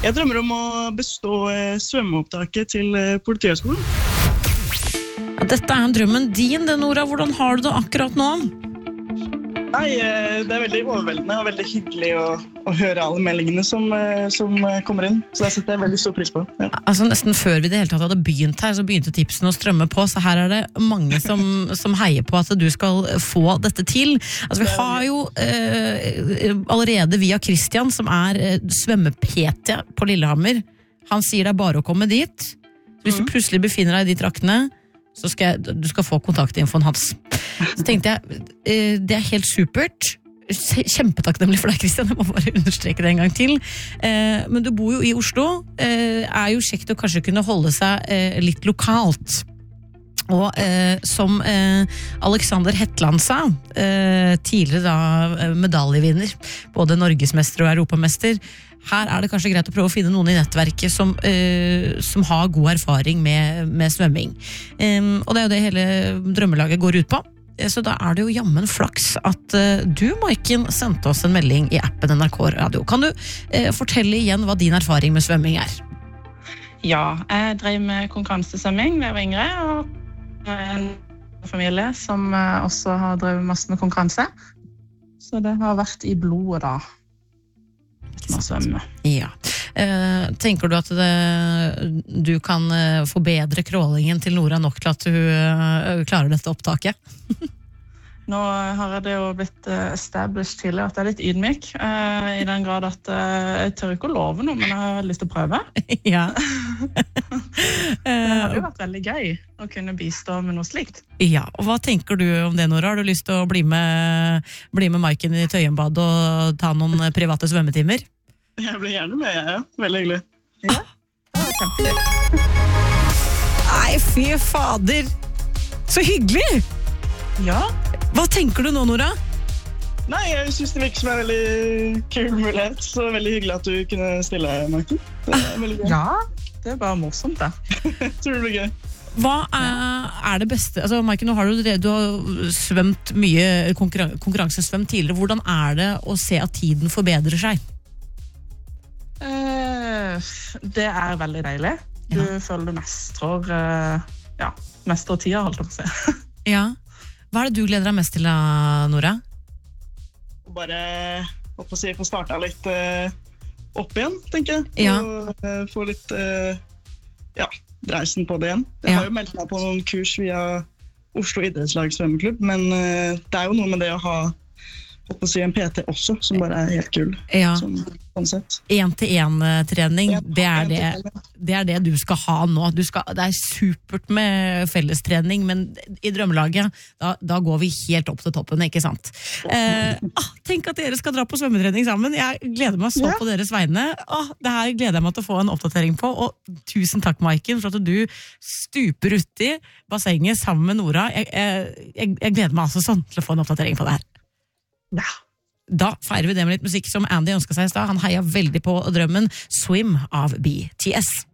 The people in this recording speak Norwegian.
Jeg drømmer om å bestå svømmeopptaket til Politihøgskolen. Dette drømmen din, Nora. Hvordan har du det akkurat nå? Nei, det veldig overveldende og veldig hyggelig å høre alle meldingene som kommer inn. Så det setter jeg veldig stor pris på. Ja. Altså nesten før vi det hele tatt hadde begynt her, så begynte tipsene å strømme på, så her det mange som heier på at du skal få dette til. Altså vi har jo allerede via Christian, som svømme-PT på Lillehammer. Han sier det bare å komme dit. Hvis du plutselig befinner deg i de traktene, så du skal få kontaktinfoen hans. Så tenkte jeg, det helt supert. Kjempetakknemlig for deg, Christian. Jeg må bare understreke det en gang til. Men du bor jo i Oslo. Jo kjekt å kanskje kunne holde seg litt lokalt. Og som Alexander Hetland sa, tidligere da medaljevinner, både norgesmester og europamester, her det kanskje greit å prøve å finne noen i nettverket som har god erfaring med svømming. Og det jo det hele drømmelaget går ut på. Så da det jo jammen flaks at du, Maiken, sendte oss en melding i appen NRK Radio. Kan du fortelle igjen hva din erfaring med svømming Ja, jeg drev med konkurransesvømming da jeg var yngre, og en familie som også har drevet masse med konkurranse. Så det har vært i blodet da. Ja. Tenker du at du kan forbedre crawlingen til Nora nok til at du klarer dette opptaket? Nå har det jo blitt established tidligere at jeg litt ydmyk, i den grad at jeg tør ikke å love noe, men jeg har lyst til å prøve. Ja. Det hadde jo vært veldig gøy å kunne bistå med noe slikt. Ja, og hva tenker du om det, Nora? Har du lyst til å bli med Maiken i Tøyenbad og ta noen private svømmetimer? Jeg blir gjerne med, ja. Veldig hyggelig. Ja, det var kjempegøy. Nei, fy fader! Så hyggelig! Ja. Hva tenker du nå, Nora? Nei, jeg synes det virker som en veldig kul mulighet. Så veldig hyggelig at du kunne stille, Maiken. Det veldig gøy. Ja, det bare morsomt det. Tror det blir gøy. Hva det beste? Altså, Maiken, nå har du har svømt mye konkurransesvøm tidligere. Hvordan det å se at tiden forbedrer seg? Det veldig deilig. Du føler du mestrer tida, holdt jeg på å si. Ja. Hva det du gleder deg mest til, Nora? Bare få starta litt opp igjen, tenker jeg. Ja. Og få litt dreisen på det igjen. Jeg har jo meldt meg på noen kurs via Oslo Idrettslag Svømmeklubb, men det jo noe med det å ha en PT også, som bare helt kul. Ja. Sånn sett. 1-til-1-trening, det det du skal ha nå. Det supert med fellestrening, men i drømmelaget, da går vi helt opp til toppen, ikke sant? Tenk at dere skal dra på svømmetrening sammen. Jeg gleder meg så på deres vegne. Det her gleder jeg meg til å få en oppdatering på, og tusen takk, Maiken, for at du stuper uti bassenget sammen med Nora. Jeg gleder meg altså sånn til å få en oppdatering på det her. Ja. Da feirer vi det med litt musikk som Andy ønsket seg i sted. Han heia veldig på drømmen Swim av BTS.